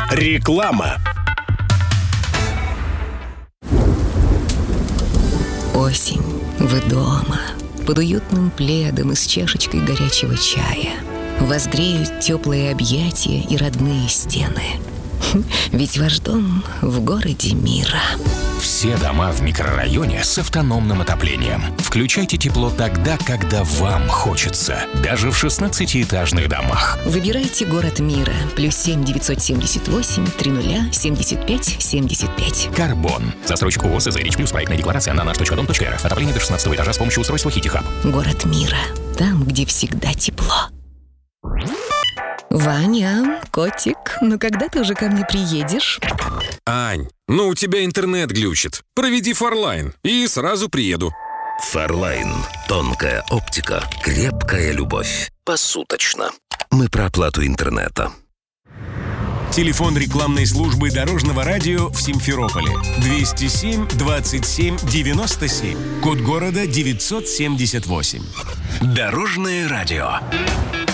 Реклама. Осень. Вы дома. Под уютным пледом и с чашечкой горячего чая. Вас греют теплые объятия и родные стены. Ведь ваш дом в городе мира. Все дома в микрорайоне с автономным отоплением. Включайте тепло тогда, когда вам хочется. Даже в 16-этажных домах. Выбирайте город мира. +7 978 30 75 75. Карбон. Застройщик ООО «СЗ Рич Плюс». Проектная декларация на наш.дом.рф. Отопление до 16 этажа с помощью устройства Хити-Хаб. Город мира. Там, где всегда тепло. Ваня, котик, ну когда ты уже ко мне приедешь? Ань, ну у тебя интернет глючит. Проведи Фарлайн и сразу приеду. Фарлайн. Тонкая оптика, крепкая любовь. Посуточно. Мы про оплату интернета. Телефон рекламной службы Дорожного радио в Симферополе 207 27 97. Код города 978. Дорожное радио.